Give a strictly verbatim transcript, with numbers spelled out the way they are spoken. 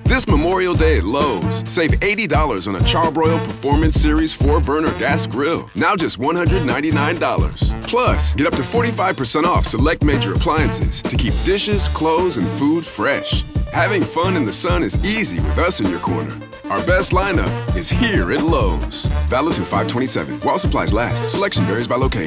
This Memorial Day at Lowe's, save eighty dollars on a Charbroil Performance Series four burner gas grill, now just one hundred ninety-nine dollars. Plus, get up to forty-five percent off select major appliances to keep dishes, clothes, and food fresh. Having fun in the sun is easy with us in your corner. Our best lineup is here at Lowe's. Valid through five twenty-seven. While supplies last, selection varies by location.